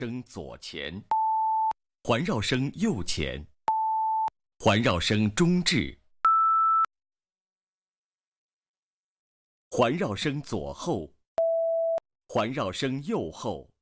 声左前，环绕声右前，环绕声中置，环绕声左后，环绕声右后。